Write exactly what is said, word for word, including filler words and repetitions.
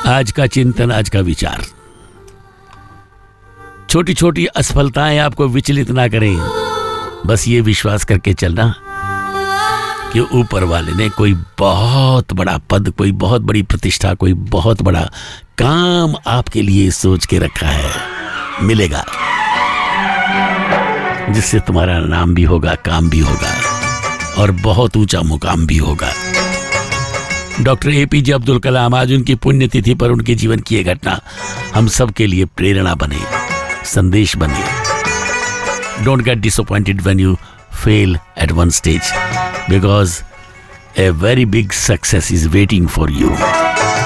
आज का चिंतन, आज का विचार। छोटी छोटी असफलताएं आपको विचलित ना करें। बस ये विश्वास करके चलना कि ऊपर वाले ने कोई बहुत बड़ा पद, कोई बहुत बड़ी प्रतिष्ठा, कोई बहुत बड़ा काम आपके लिए सोच के रखा है। मिलेगा, जिससे तुम्हारा नाम भी होगा, काम भी होगा और बहुत ऊंचा मुकाम भी होगा। डॉक्टर एपीजे अब्दुल कलाम, आज उनकी पुण्यतिथि पर उनके जीवन की यह घटना हम सब के लिए प्रेरणा बने, संदेश बने। Don't get disappointed when you fail at one stage, because a very big success is waiting for you.